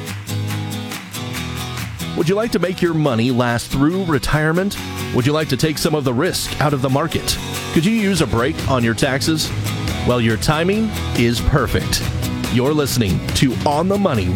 Would you like to make your money last through retirement? Would you like to take some of the risk out of the market? Could you use a break on your taxes? Well, your timing is perfect. You're listening to On the Money